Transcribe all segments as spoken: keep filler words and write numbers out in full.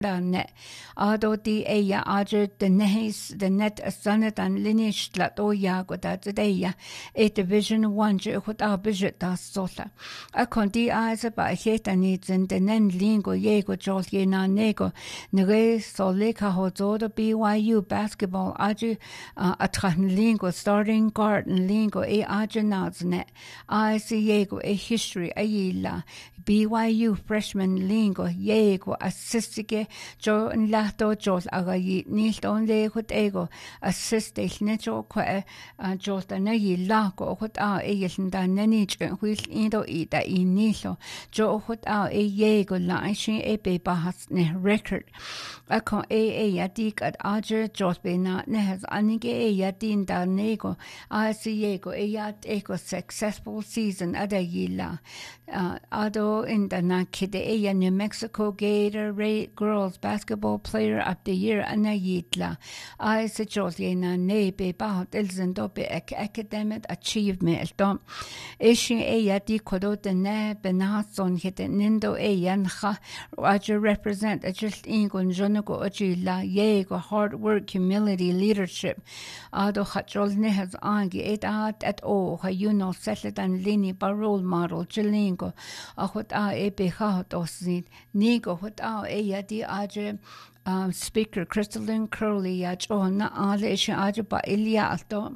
net ado di eya aje the nehis the net asanet an lineage lat o ya go da today e division one je hot a budget da sola a kondi as ba heta needs in the nen lingo ye go jol ye na nego nege so le ka ho zo the B Y U basketball aje a tran lingo starting garden lingo e aje naz net I see ye go a history a yila B Y U freshman lingo ye go assistige jo en lato jos aga yi nicht on le hot ego assist ich net jo kwa jos da na yi la go hot a e yeln da nani chen huil indo i da i nilo jo hot a e ye go la shi e be ba has ne record a ko e e ya dik at aje jos be na ne has anige e ya din da nego a si ye go e ya ego successful season ada yi la ado in the na kide e ya New Mexico Gator girls basketball player of the year anayitla I sejos na ne be ba elzen do be academic achievement dom ishi e ya di kodo de ne benatson hete nindo e yan kha roger represent a just ingon jonogo ajila ye go hard work humility leadership ado khachol ne has angi et at at o ha you know settled and lini ba role model jilingo a hot a e be kha osit nigo hot a e ya di aje um, speaker Crystalline Crowley ya chona ale shi aje ba ilia alto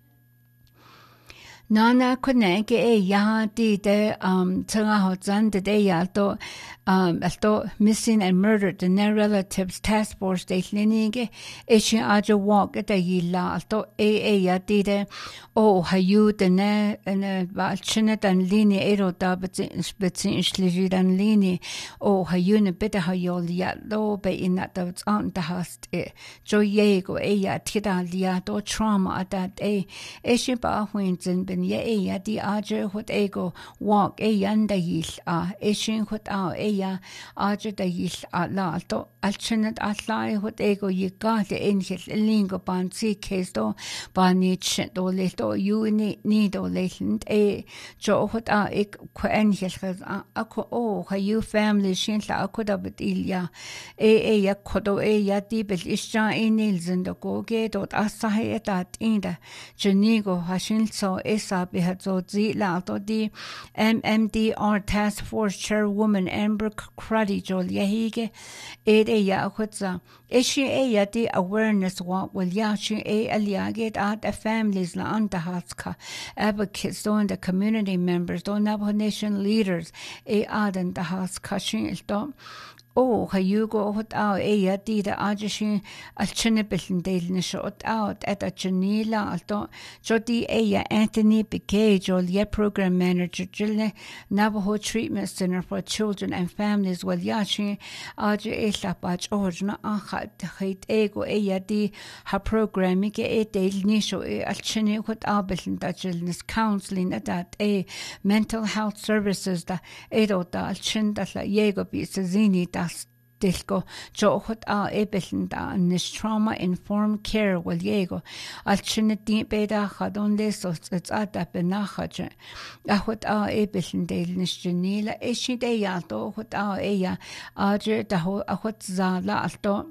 Nana kone ke e ya di de um tanga ho zan de de ya to um alto missing and murdered the near relatives task force de linige e shi aje walk de yila alto e e ya di de o hayu de ne ne ba chine dan lini ero da betin shli dan lini o hayu ne beta hayol ya lo be in that the on the hast e jo ye go e ya tida lia do trauma at that e e shi ba huin ben ye e ya di aje hot ego walk e yanda yil a e shin hot a e ya aje da yil a la to alchinat a lai hot ego ye ga de engel lingo ban si case do ban ni chen do le to you ni ni do le e jo hot a e ko engel a ko o ha you family shin la ko da bet ilya e e ya ko do e ya di bel isha e nilzen do go ge do a sa he dat inda jenigo ha shin so es be hat so zi la to di M M D R task force chairwoman Amber Cruddy jol yahige e de ya khutza e shi e ya di awareness wa will ya shi e aliaget at the families la anta hatska advocates on the community members don Navajo Nation leaders e adan the hatska shi to Oh, hayugo hot out e ya di da ajishi al chinibelin delin shot out at a janila alto jodi e ya Anthony Piquet jol ye program manager jilne Navajo Treatment Center for Children and Families wal yashi aji e la bach orjna achat hait ego e ya di ha programming e delni sho e al chini hot abelin da jilnes counseling at that e mental health services da e do da al chin da la yego bi zini da Dilko jo hot a ebeln da nis trauma informed care wal yego al chine di beda khadon le so it's at da benachaje a hot a ebeln del nis genila e shi de ya to hot a e ya aje da ho a hot za la alto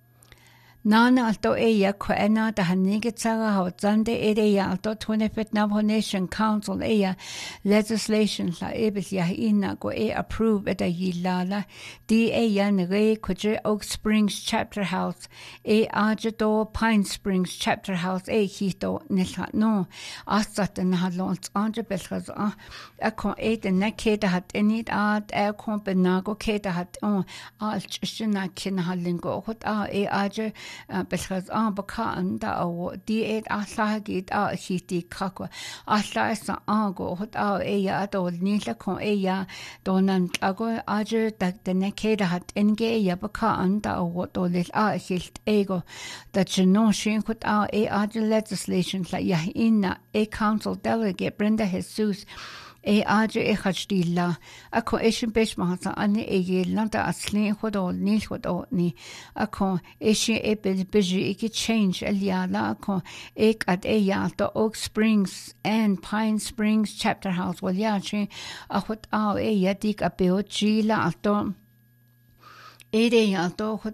Nana alto e ya kwena da hanige tsaga ho zande e de ya alto twenty-fifth Navajo Nation Council e ya legislation la ebel ya ina go e approve et a yilala di e ya nge kuje Oak Springs Chapter House e ajedo Pine Springs Chapter House e hito nilha no asat na halons anje belgas a ko e de neke da hat enit at e ko benago ke da hat on al china kin halingo hot a e aje Belchas an baka anda o di et alla git a hiti kakwa alla sa ango hot a e ya do nila kon e ya donan ago aje tak de nekeda hat enge ya baka anda o do lil a hilt ego that you know shin hot a e aje legislation la ya inna e council delegate Brenda Jesus e aje e khadila ako eshin besh mahasa ani e yelanda asli khodo nil khodo ni ako eshi e beji e change aliala ako ek at e ya to Oak Springs and Pine Springs Chapter House wal ya chi akhot a e yadik a beochila to Ede yalto